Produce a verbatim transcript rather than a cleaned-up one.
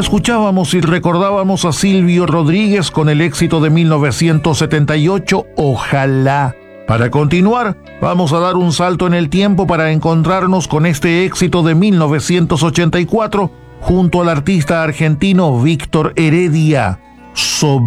Escuchábamos y recordábamos a Silvio Rodríguez con el éxito de mil novecientos setenta y ocho, Ojalá. Para continuar, vamos a dar un salto en el tiempo para encontrarnos con este éxito de mil novecientos ochenta y cuatro junto al artista argentino Víctor Heredia, Sobre